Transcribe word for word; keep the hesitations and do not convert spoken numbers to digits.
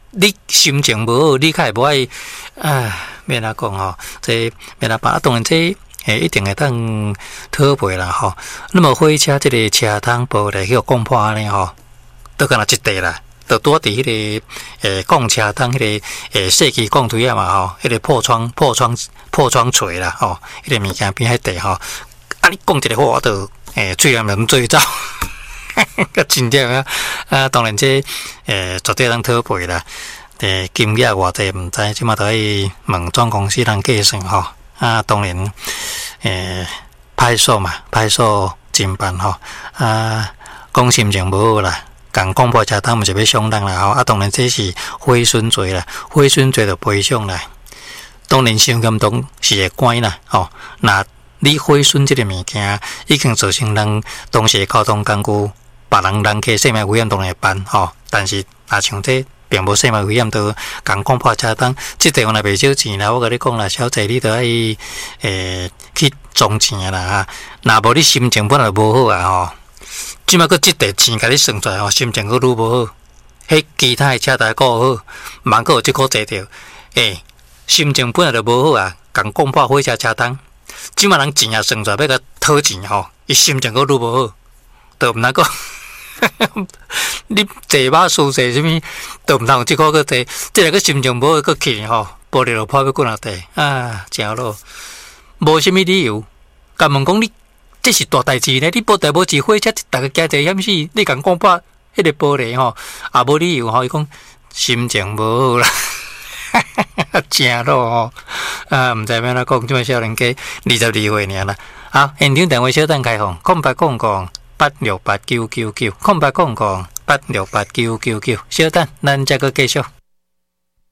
你心情无好，你较会无爱，啊，免哪讲吼，这免哪办，当然这诶一定会当讨赔啦吼。那么火车这个车窗玻璃迄个讲破安尼吼，都敢若一地啦，都躲伫迄个诶讲车窗迄个诶细气讲推啊嘛吼，迄个破窗破窗破窗锤啦吼，迄个物件边迄地吼，啊你讲一个话我都诶嘴人能追走。个真正啊！啊，当然这诶绝对通讨赔啦。诶，金额偌济毋知，即马都要问总公司人计算吼。啊，当然诶，歹数嘛，歹数真办吼。啊，讲心情无好啦，共广播车窗毋是要伤人啦吼。啊，当然这是毁损罪啦，毁损罪就赔偿啦。当然伤严重是会关啦吼。那你毁损即个物件，已经造成人当时交通工具。别人人客生命危险当然会办吼，但是若像这并无生命危险，都共讲破车窗，即地方也袂少钱啦。我甲你讲啦，小姐你都爱诶去装钱啦哈。若无你心情本来无好啊吼，即摆佫即地钱甲你算出来吼，心情佫愈无好。迄其他诶车台顾好，茫佫有即个坐着，诶，心情本来就无好啊，共讲破火车车窗，即摆人钱也算出来要甲讨钱吼，伊心情佫愈无好，都毋通讲。你坐马输坐什么都唔通，即个个坐，即个个心情无好个去吼，玻璃就破要滚落地啊！真咯，无什么理由。甲问讲你这是大代志呢？你无代无志火车，大家加济险死，你共讲破迄个玻璃吼，也无理由吼，伊讲心情无好啦，真咯吼啊！唔知要哪讲，即个少年家二十二岁尔啦。好，现场电话小等开放，空白讲讲。八六八九九九，空白空空八六八九九九，小等，咱再个继续。